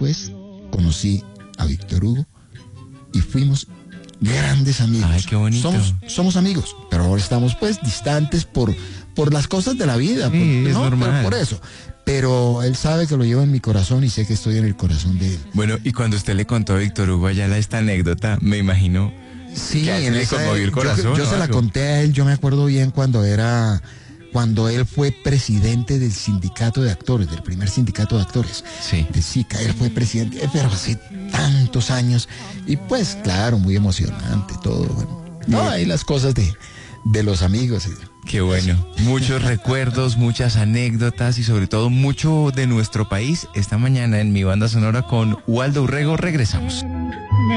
después conocí a Víctor Hugo y fuimos grandes amigos. Ay, qué bonito. Somos amigos, pero ahora estamos pues distantes por las cosas de la vida. Sí, es normal. Por eso. Pero él sabe que lo llevo en mi corazón y sé que estoy en el corazón de él. Bueno, y cuando usted le contó a Víctor Hugo Ayala esta anécdota, me imagino Sí, que le conmovió el corazón. yo se la algo. conté a él, yo me acuerdo bien cuando él fue presidente del sindicato de actores, del primer sindicato de actores. Sí. De SICA, él fue presidente, pero hace tantos años. Y pues, claro, muy emocionante todo. Bueno, no, hay las cosas de los amigos. Qué bueno. Muchos recuerdos, muchas anécdotas y sobre todo mucho de nuestro país. Esta mañana en Mi Banda Sonora con Waldo Urrego regresamos.